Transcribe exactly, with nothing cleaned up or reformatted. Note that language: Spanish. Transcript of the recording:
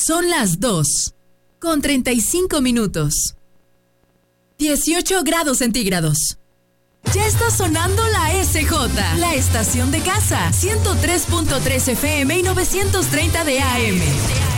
Son las dos, con treinta y cinco minutos. dieciocho grados centígrados. Ya está sonando la S J, la estación de casa, ciento tres punto tres F M y novecientos treinta de A M.